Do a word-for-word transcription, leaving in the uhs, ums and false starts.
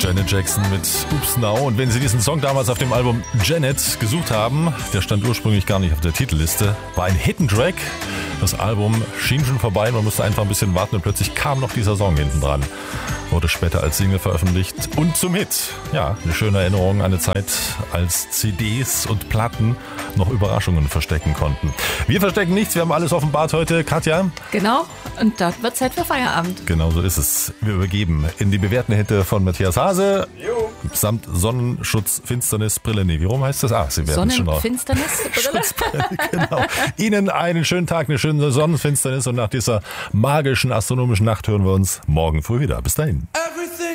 Janet Jackson mit Oops Now. Und wenn Sie diesen Song damals auf dem Album Janet gesucht haben, der stand ursprünglich gar nicht auf der Titelliste, war ein Hidden Track. Das Album schien schon vorbei, man musste einfach ein bisschen warten und plötzlich kam noch dieser Song hinten dran. Wurde später als Single veröffentlicht und zum Hit. Ja, eine schöne Erinnerung an eine Zeit, als C Ds und Platten noch Überraschungen verstecken konnten. Wir verstecken nichts, wir haben alles offenbart heute. Katja? Genau, und da wird Zeit für Feierabend. Genau so ist es. Wir übergeben in die bewährten Hitte von Matthias Hase. Jo. Samt Sonnenschutz, Finsternis, Brille. Nee, wie rum heißt das? Ah, Sie werden schon drauf. Sonnenfinsternis, Brille. Genau. Ihnen einen schönen Tag, eine schöne Sonnenfinsternis und nach dieser magischen astronomischen Nacht hören wir uns morgen früh wieder. Bis dahin.